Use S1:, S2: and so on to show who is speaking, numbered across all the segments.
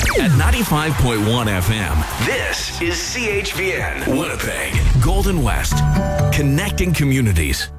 S1: At 95.1 FM, this is CHVN Winnipeg, Golden West, connecting communities.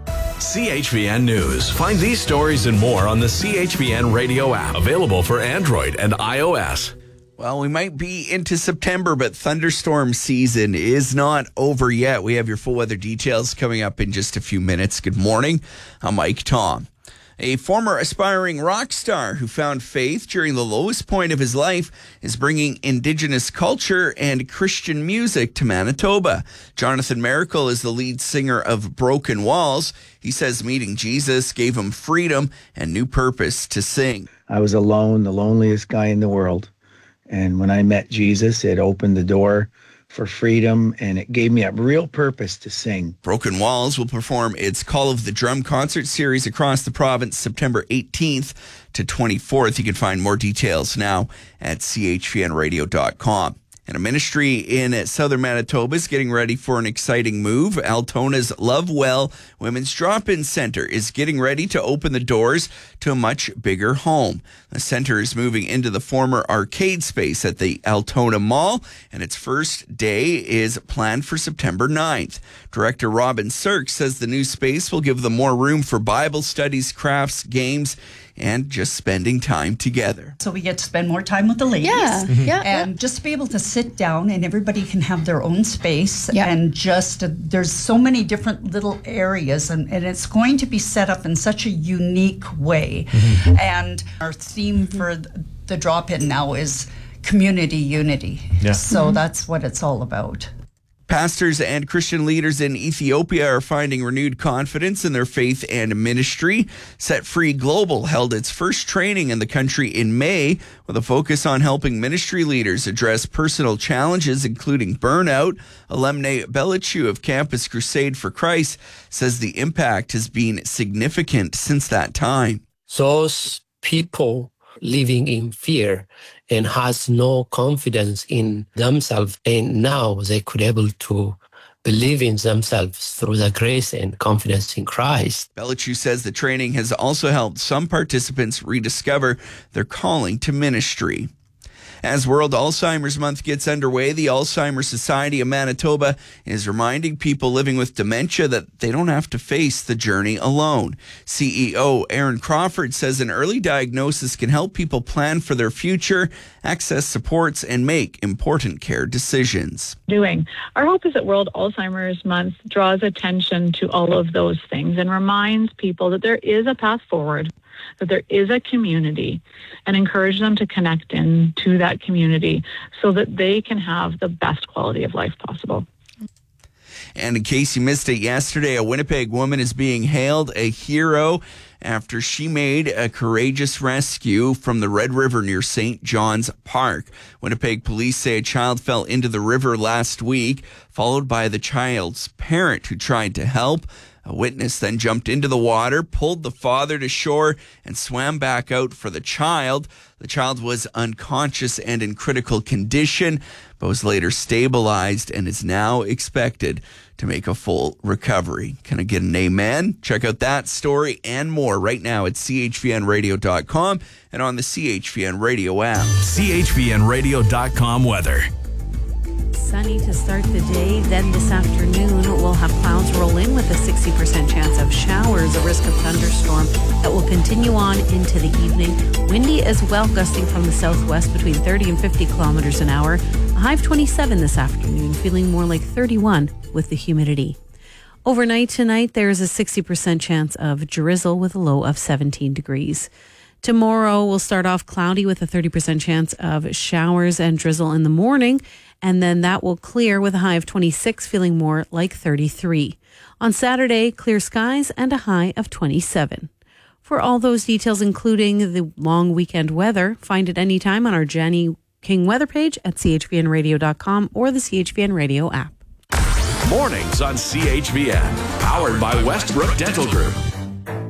S1: CHVN News. Find these stories and more on the CHVN radio app, available for Android and iOS.
S2: Well, we might be into September, but thunderstorm season is not over yet. We have your full weather details coming up in just a few minutes. Good morning. I'm Mike Tom. A former aspiring rock star who found faith during the lowest point of his life is bringing Indigenous culture and Christian music to Manitoba. Jonathan Miracle is the lead singer of Broken Walls. He says meeting Jesus gave him freedom and new purpose to sing.
S3: I was alone, the loneliest guy in the world. And when I met Jesus, it opened the door for freedom, and it gave me a real purpose to sing.
S2: Broken Walls will perform its Call of the Drum concert series across the province September 18th to 24th. You can find more details now at chvnradio.com. And a ministry in southern Manitoba is getting ready for an exciting move. Altona's Love Well Women's Drop-In Center is getting ready to open the doors to a much bigger home. The center is moving into the former arcade space at the Altona Mall, and its first day is planned for September 9th. Director Robin Sirk says the new space will give them more room for Bible studies, crafts, games, and just spending time together.
S4: So we get to spend more time with the ladies. And just to be able to sit down and everybody can have their own space. And just, there's so many different little areas and it's going to be set up in such a unique way. And our theme for the drop-in now is community unity. So that's what it's all about.
S2: Pastors and Christian leaders in Ethiopia are finding renewed confidence in their faith and ministry. Set Free Global held its first training in the country in May with a focus on helping ministry leaders address personal challenges, including burnout. Alemne Belichu of Campus Crusade for Christ says the impact has been significant since that time.
S5: Those people living in fear and has no confidence in themselves, and now they could able to believe in themselves through the grace and confidence in Christ.
S2: Belichu says the training has also helped some participants rediscover their calling to ministry. As World Alzheimer's Month gets underway, the Alzheimer's Society of Manitoba is reminding people living with dementia that they don't have to face the journey alone. CEO Aaron Crawford says an early diagnosis can help people plan for their future, access supports, and make important care decisions.
S6: Our hope is that World Alzheimer's Month draws attention to all of those things and reminds people that there is a path forward, that there is a community, and encourage them to connect into that community so that they can have the best quality of life possible.
S2: And in case you missed it yesterday, a Winnipeg woman is being hailed a hero after she made a courageous rescue from the Red River near St. John's Park. Winnipeg police say a child fell into the river last week, followed by the child's parent who tried to help. A witness then jumped into the water, pulled the father to shore, and swam back out for the child. The child was unconscious and in critical condition, but was later stabilized and is now expected to make a full recovery. Can I get an amen? Check out that story and more right now at chvnradio.com and on the CHVN Radio app.
S1: chvnradio.com weather.
S7: Sunny to start the day. Then this afternoon, we'll have clouds roll in with a 60% chance of showers, a risk of thunderstorm that will continue on into the evening. Windy as well, gusting from the southwest between 30 and 50 kilometers an hour. A high of 27 this afternoon, feeling more like 31 with the humidity. Overnight tonight, there is a 60% chance of drizzle with a low of 17 degrees. Tomorrow, we'll start off cloudy with a 30% chance of showers and drizzle in the morning, and then that will clear with a high of 26, feeling more like 33. On Saturday, clear skies and a high of 27. For all those details, including the long weekend weather, find it anytime on our Jenny King weather page at chvnradio.com or the CHVN Radio app.
S1: Mornings on CHVN, powered by Westbrook Dental Group.